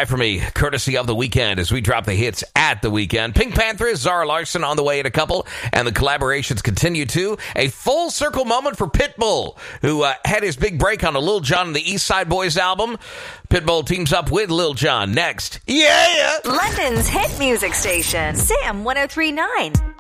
by for me, courtesy of The Weeknd, as we drop the hits at The Weeknd. Pink Panthers, Zara Larsson on the way in a couple, and the collaborations continue too. A full circle moment for Pitbull, who had his big break on a Lil Jon and the East Side Boys album. Pitbull teams up with Lil Jon next. Yeah! London's hit music station, Sam 103.9.